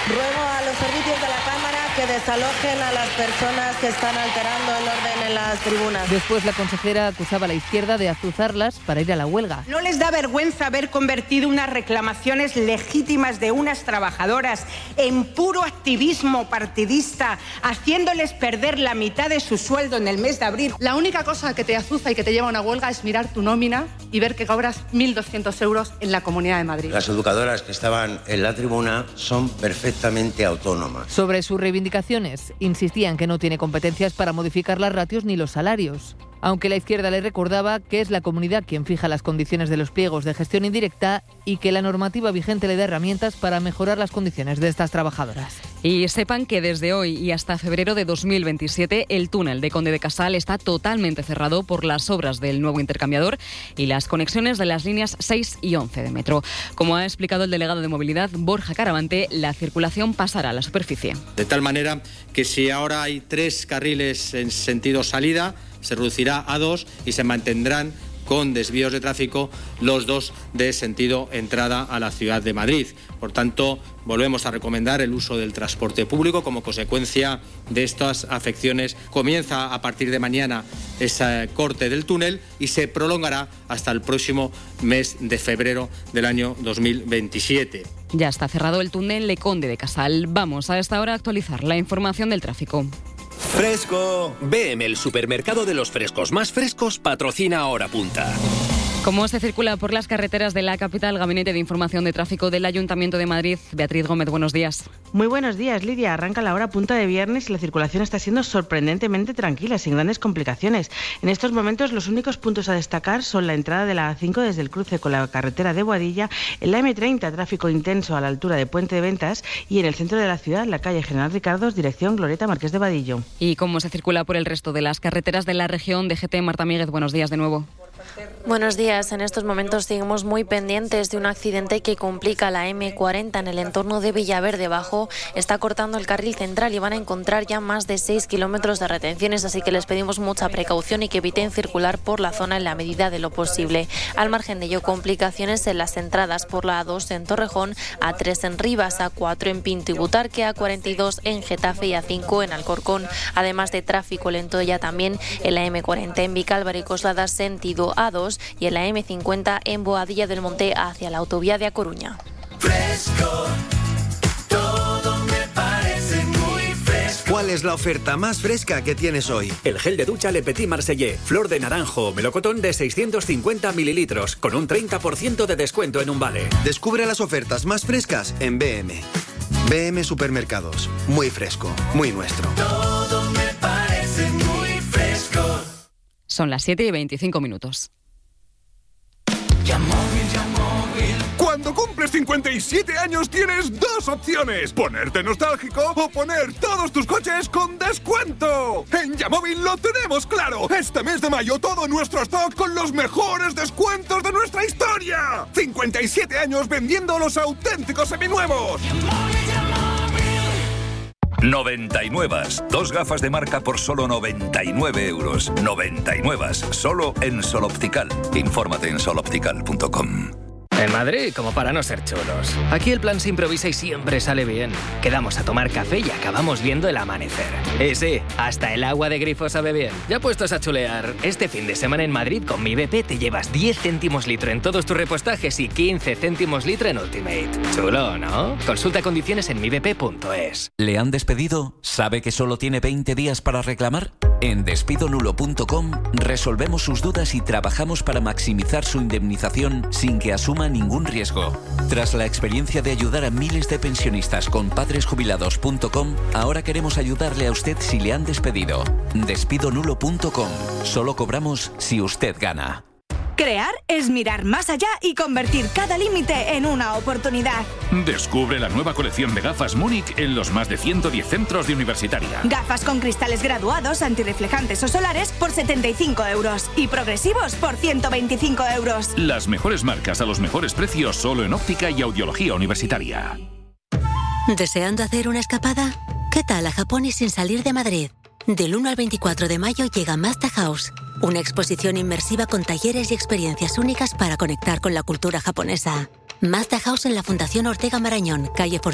Ruego a los servicios de la Cámara que desalojen a las personas que están alterando el orden en las tribunas. Después la consejera acusaba a la izquierda de azuzarlas para ir a la huelga. ¿No les da vergüenza haber convertido unas reclamaciones legítimas de unas trabajadoras en puro activismo partidista, haciéndoles perder la mitad de su sueldo en el mes de abril? La única cosa que te azuza y que te lleva a una huelga es mirar tu nómina y ver que cobras 1.200 euros en la Comunidad de Madrid. Las educadoras que estaban en la tribuna son perfectamente autónomas. Sobre sus reivindicaciones, insistían que no tiene competencias para modificar las ratios ni los salarios. Aunque la izquierda le recordaba que es la comunidad quien fija las condiciones de los pliegos de gestión indirecta y que la normativa vigente le da herramientas para mejorar las condiciones de estas trabajadoras. Y sepan que desde hoy y hasta febrero de 2027 el túnel de Conde de Casal está totalmente cerrado por las obras del nuevo intercambiador y las conexiones de las líneas 6 y 11 de metro. Como ha explicado el delegado de Movilidad, Borja Caravante, la circulación pasará a la superficie. De tal manera que si ahora hay 3 carriles en sentido salida, se reducirá a 2 y se mantendrán con desvíos de tráfico los 2 de sentido entrada a la ciudad de Madrid. Por tanto, volvemos a recomendar el uso del transporte público como consecuencia de estas afecciones. Comienza a partir de mañana ese corte del túnel y se prolongará hasta el próximo mes de febrero del año 2027. Ya está cerrado el túnel de Conde de Casal. Vamos a esta hora a actualizar la información del tráfico. ¡Fresco! BM, el supermercado de los frescos más frescos, patrocina Hora Punta. ¿Cómo se circula por las carreteras de la capital? Gabinete de Información de Tráfico del Ayuntamiento de Madrid. Beatriz Gómez, buenos días. Muy buenos días, Lidia. Arranca la hora punta de viernes y la circulación está siendo sorprendentemente tranquila, sin grandes complicaciones. En estos momentos los únicos puntos a destacar son la entrada de la A5 desde el cruce con la carretera de Boadilla, en la M30 tráfico intenso a la altura de Puente de Ventas y en el centro de la ciudad, la calle General Ricardos, dirección Glorieta Marqués de Vadillo. ¿Y cómo se circula por el resto de las carreteras de la región? DGT, Marta Míguez, buenos días de nuevo. Buenos días. En estos momentos seguimos muy pendientes de un accidente que complica la M40 en el entorno de Villaverde Bajo. Está cortando el carril central y van a encontrar ya más de 6 kilómetros de retenciones, así que les pedimos mucha precaución y que eviten circular por la zona en la medida de lo posible. Al margen de ello, complicaciones en las entradas por la A2 en Torrejón, A3 en Rivas, A4 en Pinto y Butarque, A42 en Getafe y A5 en Alcorcón. Además de tráfico lento ya también en la M40 en Vicálvaro y Coslada sentido A2 y en la M50 en Boadilla del Monte hacia la autovía de A Coruña. Fresco, todo me parece muy fresco. ¿Cuál es la oferta más fresca que tienes hoy? El gel de ducha Le Petit Marseillais, flor de naranjo, melocotón de 650 mililitros, con un 30% de descuento en un vale. Descubre las ofertas más frescas en BM. BM Supermercados. Muy fresco, muy nuestro. Todo me parece muy fresco. Son las 7:25. Cuando cumples 57 años tienes 2 opciones: ponerte nostálgico o poner todos tus coches con descuento. En Yamóvil lo tenemos claro. Este mes de mayo todo nuestro stock con los mejores descuentos de nuestra historia. 57 años vendiendo los auténticos seminuevos. 99. 2 gafas de marca por solo 99 euros. 99. Solo en Sol Optical. Infórmate en soloptical.com. En Madrid, como para no ser chulos. Aquí el plan se improvisa y siempre sale bien. Quedamos a tomar café y acabamos viendo el amanecer. Y sí, hasta el agua de grifo sabe bien. Ya puestos a chulear, este fin de semana en Madrid con mi BP te llevas 10 céntimos litro en todos tus repostajes y 15 céntimos litro en Ultimate. Chulo, ¿no? Consulta condiciones en mibp.es. ¿Le han despedido? ¿Sabe que solo tiene 20 días para reclamar? En despidonulo.com resolvemos sus dudas y trabajamos para maximizar su indemnización sin que asuma ningún riesgo. Tras la experiencia de ayudar a miles de pensionistas con padresjubilados.com, ahora queremos ayudarle a usted si le han despedido. Despidonulo.com. Solo cobramos si usted gana. Crear es mirar más allá y convertir cada límite en una oportunidad. Descubre la nueva colección de gafas Múnich en los más de 110 centros de Universitaria. Gafas con cristales graduados, antirreflejantes o solares por 75 euros y progresivos por 125 euros. Las mejores marcas a los mejores precios solo en óptica y audiología universitaria. ¿Deseando hacer una escapada? ¿Qué tal a Japón y sin salir de Madrid? Del 1 al 24 de mayo llega Mazda House, una exposición inmersiva con talleres y experiencias únicas para conectar con la cultura japonesa. Mazda House en la Fundación Ortega Marañón, calle